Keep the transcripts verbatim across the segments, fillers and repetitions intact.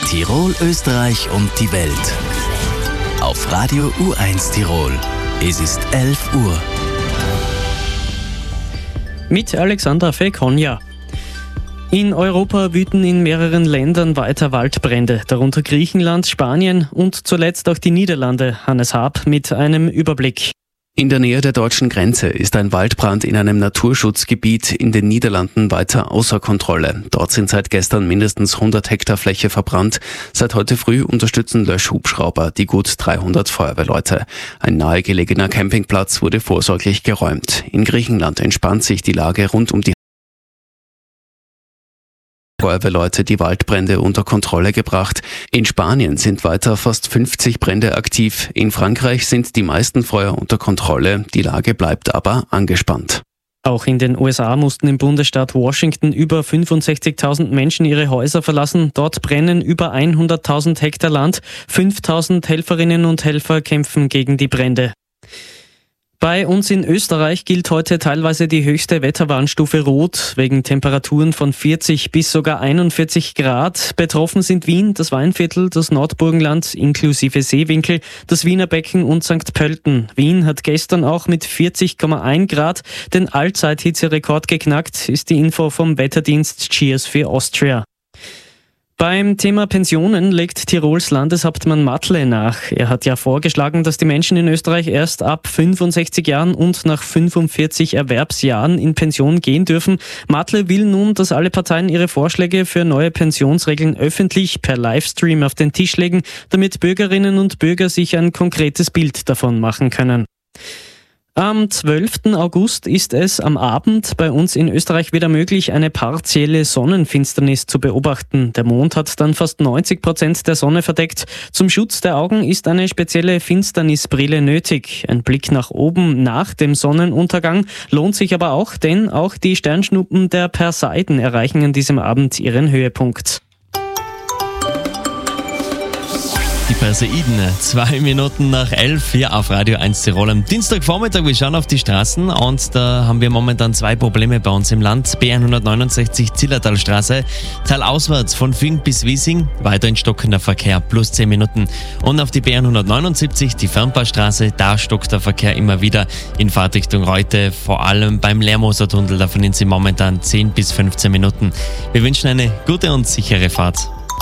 Tirol, Österreich und die Welt. Auf Radio U eins Tirol. Es ist elf Uhr. Mit Alexandra Fekonja. In Europa wüten in mehreren Ländern weiter Waldbrände, darunter Griechenland, Spanien und zuletzt auch die Niederlande. Hannes Haab mit einem Überblick. In der Nähe der deutschen Grenze ist ein Waldbrand in einem Naturschutzgebiet in den Niederlanden weiter außer Kontrolle. Dort sind seit gestern mindestens hundert Hektar Fläche verbrannt. Seit heute früh unterstützen Löschhubschrauber die gut dreihundert Feuerwehrleute. Ein nahegelegener Campingplatz wurde vorsorglich geräumt. In Griechenland entspannt sich die Lage rund um die Feuerwehrleute die Waldbrände unter Kontrolle gebracht. In Spanien sind weiter fast fünfzig Brände aktiv. In Frankreich sind die meisten Feuer unter Kontrolle. Die Lage bleibt aber angespannt. Auch in den U S A mussten im Bundesstaat Washington über fünfundsechzigtausend Menschen ihre Häuser verlassen. Dort brennen über hunderttausend Hektar Land. fünftausend Helferinnen und Helfer kämpfen gegen die Brände. Bei uns in Österreich gilt heute teilweise die höchste Wetterwarnstufe Rot wegen Temperaturen von vierzig bis sogar einundvierzig Grad. Betroffen sind Wien, das Weinviertel, das Nordburgenland inklusive Seewinkel, das Wiener Becken und Sankt Pölten. Wien hat gestern auch mit vierzig Komma eins Grad den Allzeithitzerekord geknackt, ist die Info vom Wetterdienst Cheers für Austria. Beim Thema Pensionen legt Tirols Landeshauptmann Matle nach. Er hat ja vorgeschlagen, dass die Menschen in Österreich erst ab fünfundsechzig Jahren und nach fünfundvierzig Erwerbsjahren in Pension gehen dürfen. Matle will nun, dass alle Parteien ihre Vorschläge für neue Pensionsregeln öffentlich per Livestream auf den Tisch legen, damit Bürgerinnen und Bürger sich ein konkretes Bild davon machen können. Am zwölften August ist es am Abend bei uns in Österreich wieder möglich, eine partielle Sonnenfinsternis zu beobachten. Der Mond hat dann fast neunzig Prozent der Sonne verdeckt. Zum Schutz der Augen ist eine spezielle Finsternisbrille nötig. Ein Blick nach oben nach dem Sonnenuntergang lohnt sich aber auch, denn auch die Sternschnuppen der Perseiden erreichen an diesem Abend ihren Höhepunkt. Die Perseiden, zwei Minuten nach elf hier auf Radio eins Tirol am Dienstagvormittag. Wir schauen auf die Straßen und da haben wir momentan zwei Probleme bei uns im Land. B hundertneunundsechzig Zillertalstraße, teilauswärts von Fügen bis Wiesing, weiter in stockender Verkehr, plus zehn Minuten. Und auf die B hundertneunundsiebzig, die Fernpassstraße, da stockt der Verkehr immer wieder in Fahrtrichtung Reute, vor allem beim Lermoser-Tunnel, da verlieren Sie momentan zehn bis fünfzehn Minuten. Wir wünschen eine gute und sichere Fahrt.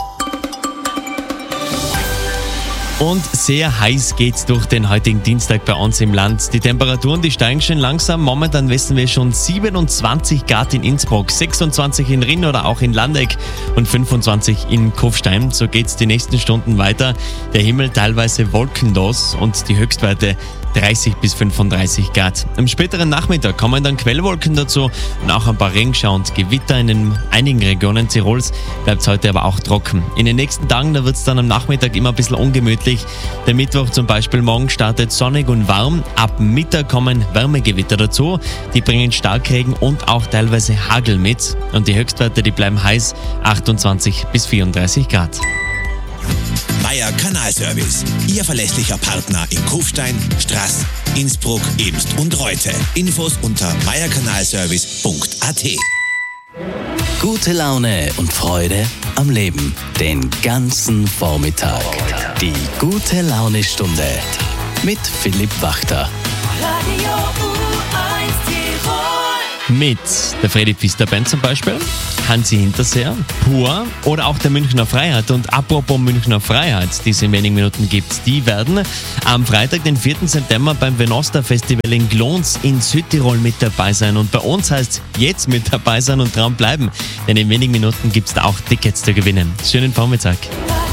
Und sehr heiß geht's durch den heutigen Dienstag bei uns im Land. Die Temperaturen, die steigen schon langsam. Momentan messen wir schon siebenundzwanzig Grad in Innsbruck, sechsundzwanzig in Rinn oder auch in Landeck und fünfundzwanzig in Kufstein. So geht's die nächsten Stunden weiter. Der Himmel teilweise wolkenlos und die Höchstwerte dreißig bis fünfunddreißig Grad. Am späteren Nachmittag kommen dann Quellwolken dazu und auch ein paar Regenschauer und Gewitter in den einigen Regionen Tirols. Bleibt es heute aber auch trocken. In den nächsten Tagen, da wird es dann am Nachmittag immer ein bisschen ungemütlich. Der Mittwoch zum Beispiel morgen startet sonnig und warm. Ab Mittag kommen Wärmegewitter dazu. Die bringen Starkregen und auch teilweise Hagel mit. Und die Höchstwerte, die bleiben heiß, achtundzwanzig bis vierunddreißig Grad. Meier Kanalservice, Ihr verlässlicher Partner in Kufstein, Straß, Innsbruck, Ebst und Reute. Infos unter meierkanalservice punkt a t. Gute Laune und Freude am Leben. Den ganzen Vormittag. Die gute Laune-Stunde mit Philipp Wachter. Radio U eins Tirol. Mit der Freddy Pfister Band zum Beispiel, Hansi Hinterseer, Pur oder auch der Münchner Freiheit. Und apropos Münchner Freiheit, die es in wenigen Minuten gibt, die werden am Freitag, den vierten September beim Venosta Festival in Glons in Südtirol mit dabei sein. Und bei uns heißt jetzt mit dabei sein und dran bleiben, denn in wenigen Minuten gibt es da auch Tickets zu gewinnen. Schönen Vormittag.